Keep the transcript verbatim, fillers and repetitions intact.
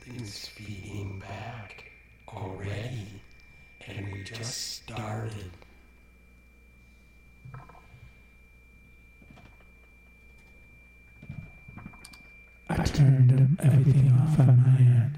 Everything's feeding back already, and we just started. I turned um, everything off on my end.